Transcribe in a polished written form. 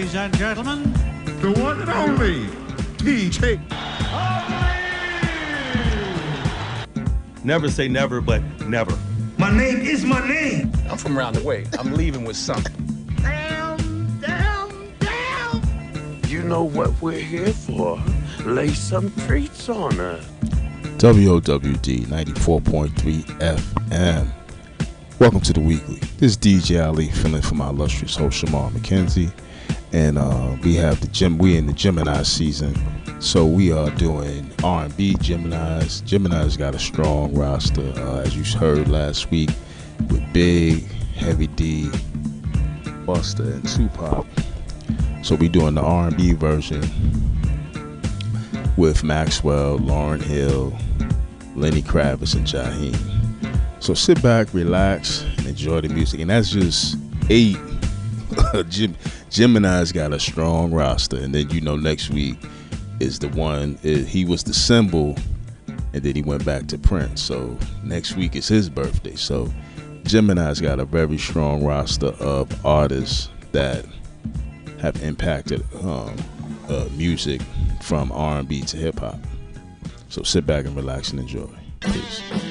ladies and gentlemen, the one and only DJ. Never say never, but never. My name is my name. I'm from around the way. I'm leaving with something. Damn. You know what we're here for. Lay some treats on us. WOWD 94.3 FM. Welcome to the weekly. This is DJ Ali filling for my illustrious host Shamar McKenzie, and we have the gym. We in the Gemini season, so we are doing R&B Geminis. Gemini's got a strong roster, as you heard last week, with Big, Heavy D, Busta, and Tupac. So we doing the R&B version with Maxwell, Lauryn Hill, Lenny Kravitz, and Jaheim. So sit back, relax, and enjoy the music. And that's just 8. Gemini's got a strong roster. And then, next week is the one, he was the symbol, and then he went back to Prince. So next week is his birthday. So Gemini's got a very strong roster of artists that have impacted music from R&B to hip-hop. So sit back and relax and enjoy. Peace.